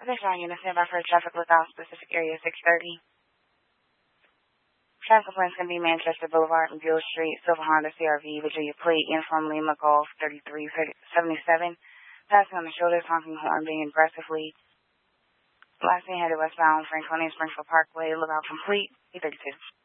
Attention units nearby for a traffic lookout, specific area 630. Traffic complaints can be Manchester Boulevard and Beale Street, Silver Honda CRV, Virginia Plate, Uniform Lima Golf 3377. Passing on the shoulders, honking horn, being aggressively. Last thing headed westbound, Franconia Springfield Parkway, lookout complete, 832.